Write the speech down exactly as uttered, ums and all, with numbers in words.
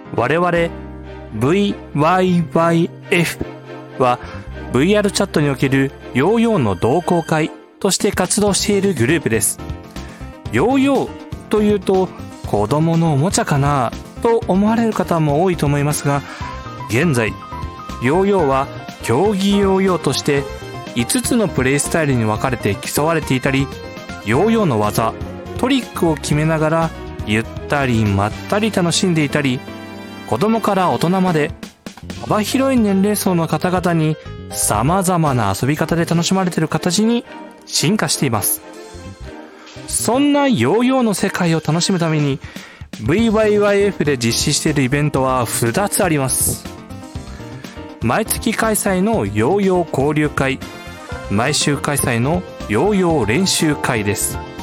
我々 ブイワイワイエフ は ブイアール チャットにおけるヨーヨーの同好会として活動しているグループです。ヨーヨーというと子供のおもちゃかなと思われる方も多いと思いますが、現在ヨーヨーは競技ヨーヨーとしていつつのプレイスタイルに分かれて競われていたり、ヨーヨーの技トリックを決めながらゆったりまったり楽しんでいたり、子供から大人まで幅広い年齢層の方々に様々な遊び方で楽しまれている形に進化しています。そんなヨーヨーの世界を楽しむために ブイワイワイエフ で実施しているイベントはふたつあります。毎月開催のヨーヨー交流会、毎週開催のヨーヨー練習会です。